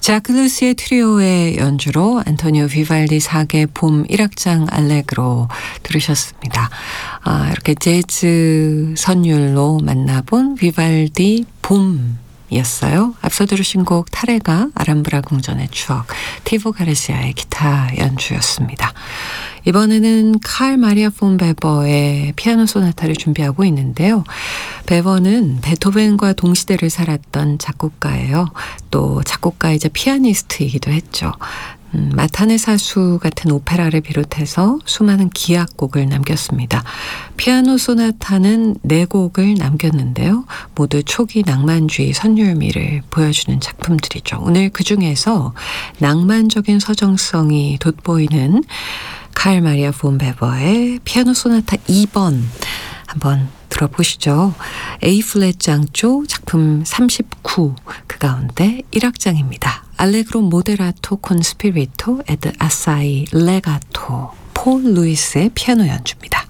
자크 루시의 트리오의 연주로 안토니오 비발디 사계 봄 1악장 알레그로 들으셨습니다. 이렇게 재즈 선율로 만나본 비발디 봄이었어요. 앞서 들으신 곡 타레가 아람브라 궁전의 추억, 티보 가르시아의 기타 연주였습니다. 이번에는 칼 마리아 폰 베버의 피아노 소나타를 준비하고 있는데요. 베버는 베토벤과 동시대를 살았던 작곡가예요. 또 작곡가이자 피아니스트이기도 했죠. 마타네 사수 같은 오페라를 비롯해서 수많은 기악곡을 남겼습니다. 피아노 소나타는 4곡을 남겼는데요. 모두 초기 낭만주의 선율미를 보여주는 작품들이죠. 오늘 그중에서 낭만적인 서정성이 돋보이는 칼 마리아 폰 베버의 피아노 소나타 2번 한번 들어보시죠. A 플랫 장조 작품 39 그 가운데 1악장입니다. 알레그로 모데라토 콘 스피리토 에드 아사이 레가토 폴 루이스의 피아노 연주입니다.